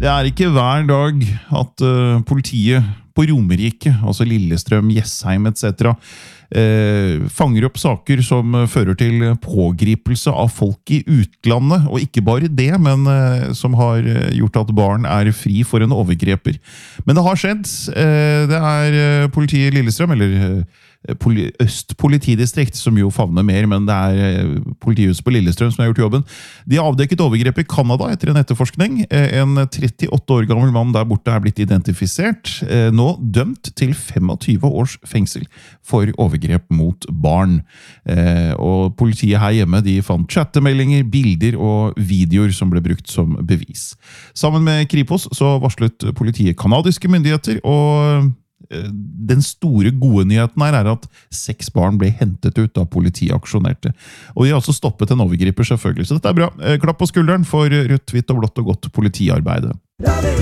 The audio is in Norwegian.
Det ikke hver dag at politiet på Romerike, altså Lillestrøm, Jessheim etc., fanger opp saker som fører til pågripelse av folk i utlandet, og ikke bare det, men som har gjort at barn fri for en overgreper. Men det har skjedd. Det politiet i Lillestrøm, eller Øst politidistrikt, som jo favner mer, men det politihuset på Lillestrøm som har gjort jobben. De har avdekket overgrep i Kanada etter en etterforskning. En 38 år gammel mann der borte blitt identifisert, nå dømt til 25 års fengsel for overgrep mot barn. Og politiet her hjemme de fant chattemeldinger, bilder og videoer som ble brukt som bevis. Sammen med Kripos så varslet politiet kanadiske myndigheter, og den store gode nyheten her at 6 barn ble hentet ut da politiet aksjonerte. Og de har altså stoppet en overgriper selvfølgelig, så dette bra. Klapp på skulderen for rødt, hvitt og blått og godt politiarbeid.